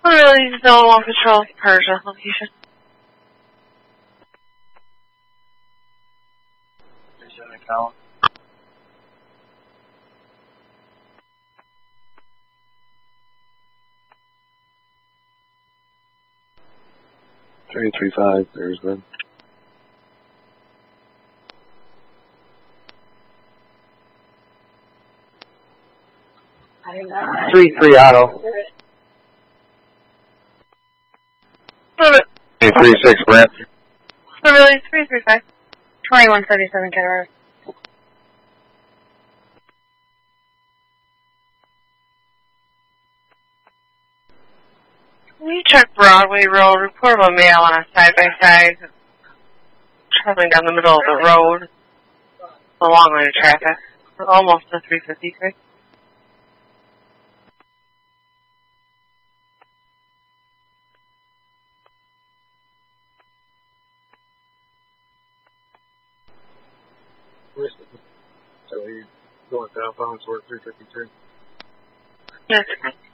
Really, Zone 1 Patrol, Persia location. Account. $335, there's good. I think that's 3-3 auto. 336 Brent. Really, 335. 2137 Kenner. We check Broadway Road, report of a male on a side-by-side, traveling down the middle of the road, a long line of traffic. We're almost to 353. So he's going southbound toward 353. Yes.